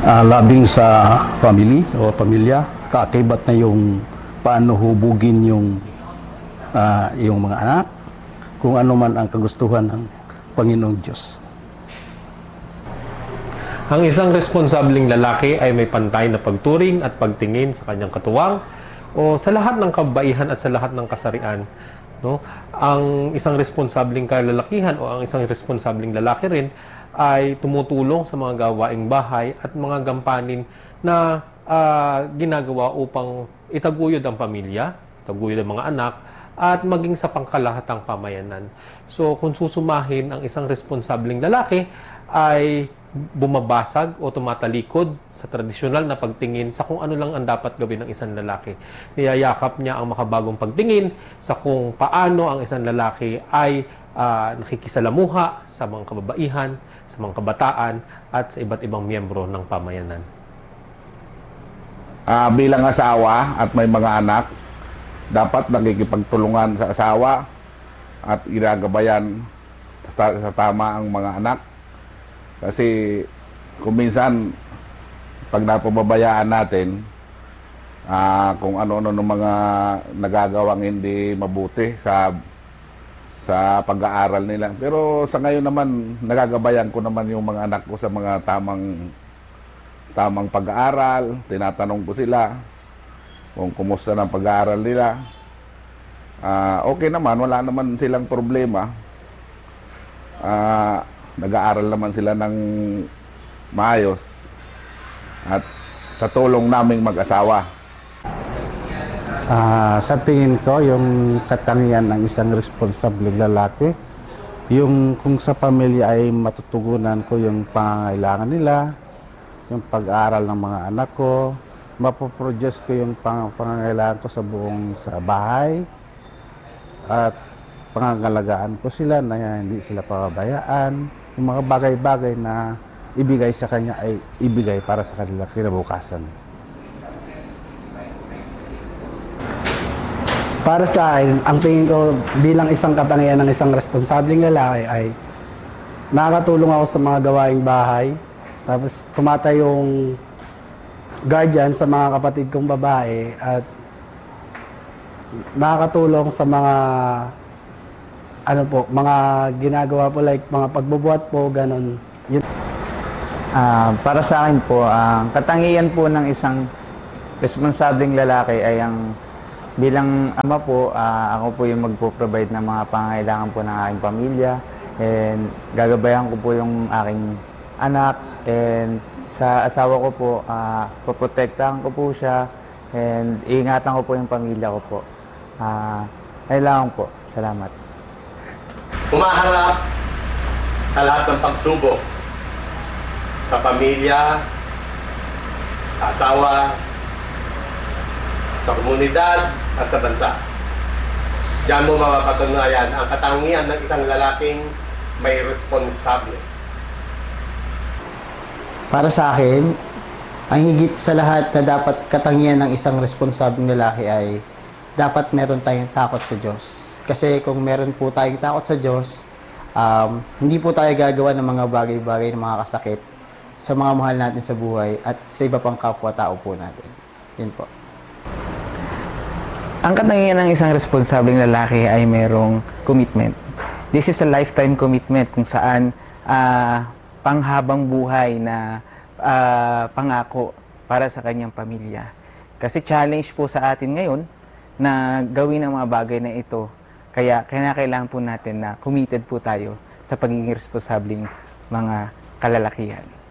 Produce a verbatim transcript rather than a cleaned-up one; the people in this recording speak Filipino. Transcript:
uh, labing sa family o pamilya, kaakibat na yung paano hubugin yung uh, yung mga anak, kung ano man ang kagustuhan ng Panginoong Diyos. Ang isang responsabling lalaki ay may pantay na pagturing at pagtingin sa kanyang katuwang o sa lahat ng kabaihan at sa lahat ng kasarian. No? Ang isang responsabling kalalakihan o ang isang responsabling lalaki rin ay tumutulong sa mga gawaing bahay at mga gampanin na uh, ginagawa upang itaguyod ang pamilya, itaguyod ang mga anak, at maging sa pangkalahatang pamayanan. So, kung susumahin, ang isang responsabling lalaki ay bumabasag o tumatalikod sa tradisyonal na pagtingin sa kung ano lang ang dapat gawin ng isang lalaki. Niyayakap niya ang makabagong pagtingin sa kung paano ang isang lalaki ay uh, nakikisalamuha sa mga kababaihan, sa mga kabataan, at sa iba't ibang miyembro ng pamayanan. Uh, bilang asawa at may mga anak, dapat nakikipagtulungan sa asawa at ginagabayan sa, sa tama ang mga anak. Kasi kung minsan, pag napababayaan natin, uh, kung ano-ano ng mga nagagawang hindi mabuti sa sa pag-aaral nila. Pero sa ngayon naman, nagagabayan ko naman yung mga anak ko sa mga tamang tamang pag-aaral. Tinatanong ko sila kung kumusta ng pag-aaral nila. Uh, okay naman, wala naman silang problema. Uh, nag-aaral naman sila ng maayos at sa tulong naming mag-asawa. Uh, sa tingin ko, yung katangian ng isang responsableng lalaki, yung kung sa pamilya ay matutugunan ko yung pangangailangan nila, yung pag-aaral ng mga anak ko, mapoproduce ko yung pang pangangailangan ko sa buong sa bahay, at pangangalagaan ko sila na hindi sila pababayaan. Yung mga bagay-bagay na ibigay sa kanya ay ibigay para sa kanilang kinabukasan. Para sa akin, ang tingin ko bilang isang katangian ng isang responsableng lalaki ay nakakatulong ako sa mga gawaing bahay, tapos tumatay yung guardian sa mga kapatid kong babae, at nakakatulong sa mga ano po, mga ginagawa po like mga pagbubuhat po, ganun. Yun. Uh, para sa akin po, ang uh, katangian po ng isang responsableng lalaki ay ang bilang ama po, uh, ako po yung magpo-provide ng mga pangangailangan po ng aking pamilya, and gagabayan ko po yung aking anak, and sa asawa ko po, uh, poprotektahan ko po siya, and iingatan ko po yung pamilya ko po. Uh, kailangan po. Salamat. Humaharap sa lahat ng pagsubok sa pamilya, sa asawa, sa komunidad at sa bansa. Diyan mo mapapatunayan ang katangian ng isang lalaking may responsable. Para sa akin, ang higit sa lahat na dapat katangian ng isang responsableng lalaki ay dapat meron tayong takot sa Diyos. Kasi kung meron po tayong takot sa Diyos, um, hindi po tayo gagawa ng mga bagay-bagay ng mga kasakit sa mga mahal natin sa buhay at sa iba pang kapwa-tao po natin. Yun po. Ang katangian ng isang responsableng lalaki ay merong commitment. This is a lifetime commitment kung saan uh, panghabang buhay na uh, pangako para sa kanyang pamilya. Kasi challenge po sa atin ngayon na gawin ang mga bagay na ito. Kaya kailangan po natin na committed po tayo sa pagiging responsableng mga kalalakihan.